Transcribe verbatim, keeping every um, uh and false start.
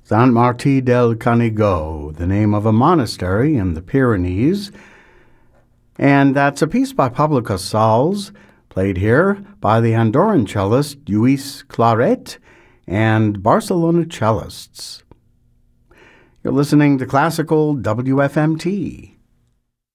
Sant Martí del Canigó, the name of a monastery in the Pyrenees. And that's a piece by Pablo Casals, played here by the Andorran cellist Lluís Claret and Barcelona cellists. You're listening to Classical W F M T.